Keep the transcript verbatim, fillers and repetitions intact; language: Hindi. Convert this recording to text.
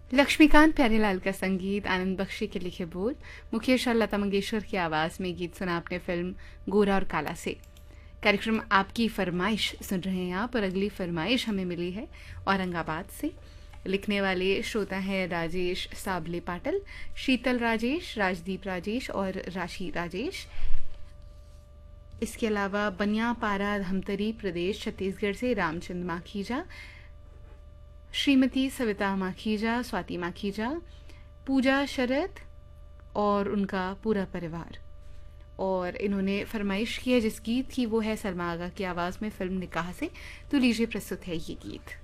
लक्ष्मीकांत प्यारेलाल का संगीत, आनंद बख्शी के लिखे बोल, मुकेश और लता मंगेशकर की आवाज़ में गीत सुना आपने फिल्म गोरा और काला से। कार्यक्रम आपकी फरमाइश सुन रहे हैं आप, और अगली फरमाइश हमें मिली है औरंगाबाद से। लिखने वाले श्रोता हैं राजेश साबले पाटल, शीतल राजेश, राजदीप राजेश और राशि राजेश। इसके अलावा बनियापारा धमतरी प्रदेश छत्तीसगढ़ से रामचंद्र माखीजा, श्रीमती सविता माखीजा, स्वाति माखीजा, पूजा शरद और उनका पूरा परिवार। और इन्होंने फरमाइश की है जिस गीत की, वो है सलमा आगा की आवाज़ में फिल्म निकाह से। तो लीजिए प्रस्तुत है ये गीत।